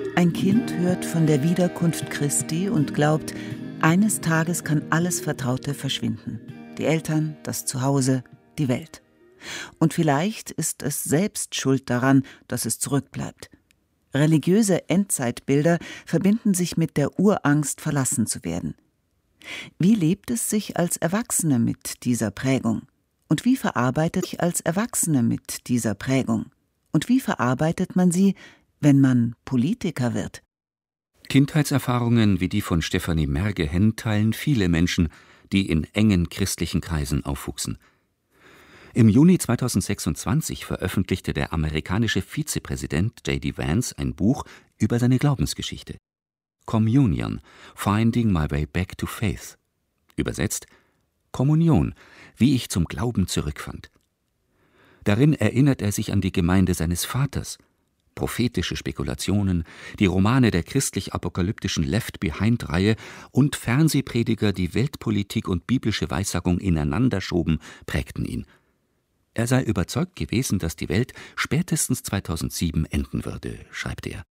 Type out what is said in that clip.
Ein Kind hört von der Wiederkunft Christi und glaubt, eines Tages kann alles Vertraute verschwinden. Die Eltern, das Zuhause, die Welt. Und vielleicht ist es selbst schuld daran, dass es zurückbleibt. Religiöse Endzeitbilder verbinden sich mit der Urangst, verlassen zu werden. Wie lebt es sich als Erwachsene mit dieser Prägung? Und wie verarbeitet sich als Erwachsene mit dieser Prägung? Und wie verarbeitet man sie, wenn man Politiker wird? Kindheitserfahrungen wie die von Stefanie Merge-Henn teilen viele Menschen, die in engen christlichen Kreisen aufwuchsen. Im Juni 2026 veröffentlichte der amerikanische Vizepräsident J.D. Vance ein Buch über seine Glaubensgeschichte. Communion – Finding My Way Back to Faith. Übersetzt: Kommunion – wie ich zum Glauben zurückfand. Darin erinnert er sich an die Gemeinde seines Vaters, prophetische Spekulationen, die Romane der christlich-apokalyptischen Left-Behind-Reihe und Fernsehprediger, die Weltpolitik und biblische Weissagung ineinander schoben, prägten ihn. Er sei überzeugt gewesen, dass die Welt spätestens 2007 enden würde, schreibt er.